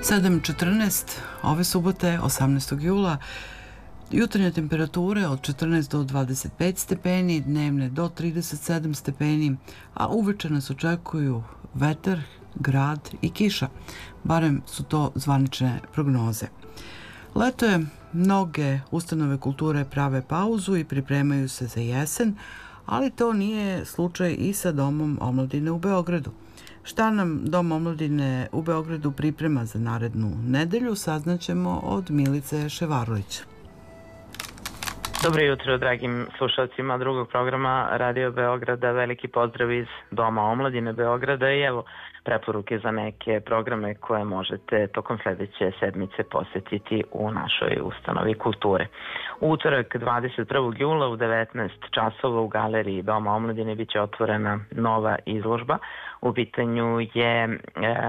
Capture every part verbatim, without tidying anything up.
sedam četrnaest ove subote, osamnaestog jula, jutarnje temperature od četrnaest do dvadeset pet stepeni, dnevne do trideset sedam stepeni, a uveče nas očekuju vetar, grad i kiša. Barem su to zvanične prognoze. Leto je, mnoge ustanove kulture prave pauzu i pripremaju se za jesen, ali to nije slučaj i sa Domom omladine u Beogradu. Šta nam Dom omladine u Beogradu priprema za narednu nedelju, saznaćemo od Milice Ševarlić. Dobro jutro, dragim slušalcima drugog programa Radio Beograda. Veliki pozdrav iz Doma omladine Beograda i evo preporuke za neke programe koje možete tokom sledeće sedmice posetiti u našoj ustanovi kulture. U utorak dvadeset prvog jula u devetnaest časova u galeriji Doma omladine biće otvorena nova izložba. U pitanju je e,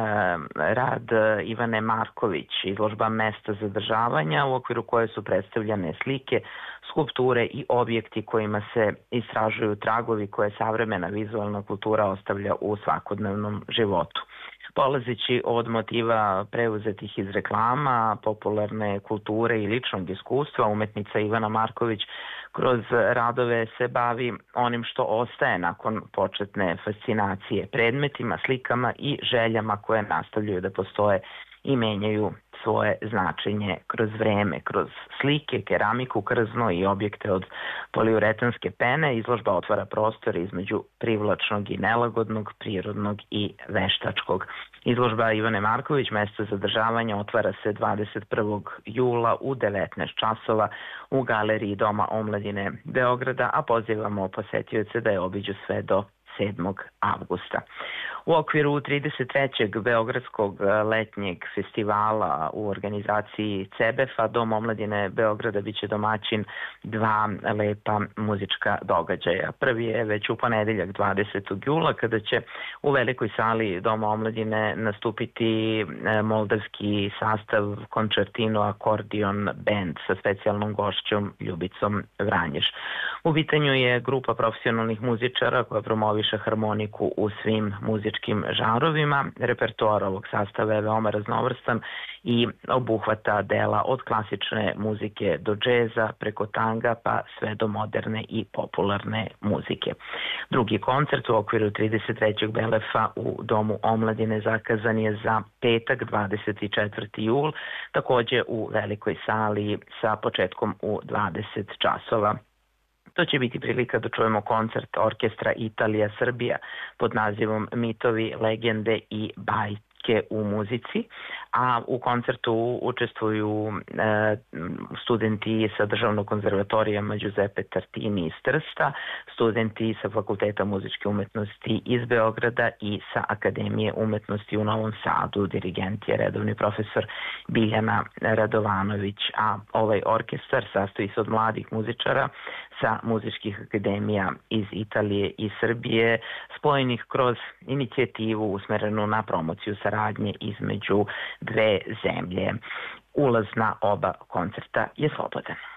rad Ivane Marković, izložba Mesta zadržavanja, u okviru koje su predstavljane slike, skulpture i objekti kojima se istražuju tragovi koje savremena vizualna kultura ostavlja u svakodnevnom životu. Polazeći od motiva preuzetih iz reklama, popularne kulture i ličnog iskustva, umetnica Ivana Marković kroz radove se bavi onim što ostaje nakon početne fascinacije, predmetima, slikama i željama koje nastavljaju da postoje i menjaju svoje značenje kroz vreme, kroz slike, keramiku, krzno i objekte od poliuretanske pene. Izložba otvara prostor između privlačnog i nelagodnog, prirodnog i veštačkog. Izložba Ivane Marković, Mesto zadržavanja, otvara se dvadeset prvog jula u devetnaest časova u galeriji Doma omladine Beograda, a pozivamo posetioce da je obiđu sve do sedmog avgusta. U okviru trideset trećeg Beogradskog letnjeg festivala u organizaciji CEBEF-a Dom omladine Beograda biće domaćin dva lepa muzička događaja. Prvi je već u ponedeljak dvadesetog jula kada će u velikoj sali Doma omladine nastupiti moldavski sastav Concertino Akordion Band sa specijalnom gošćom Ljubicom Vranješ. U pitanju je grupa profesionalnih muzičara koja promoviše harmoniku u svim muzičkim žanrovima. Repertoar ovog sastava je veoma raznovrstan i obuhvata dela od klasične muzike do džeza, preko tanga pa sve do moderne i popularne muzike. Drugi koncert u okviru trideset trećeg Belefa u Domu omladine zakazan je za petak dvadeset četvrti jul, takođe u velikoj sali sa početkom u dvadeset časova. To će biti prilika da čujemo koncert orkestra Italija-Srbija pod nazivom Mitovi, legende i bajke u muzici, a u koncertu učestvuju e, studenti sa Državnog konzervatorija Giuseppe Tartini iz Trsta, studenti sa Fakulteta muzičke umetnosti iz Beograda i sa Akademije umetnosti u Novom Sadu. Dirigent je redovni profesor Biljana Radovanović, a ovaj orkestar sastoji se od mladih muzičara sa muzičkih akademija iz Italije i Srbije, spojenih kroz inicijativu usmerenu na promociju saradnje između dve zemlje. Ulaz na oba koncerta je slobodan.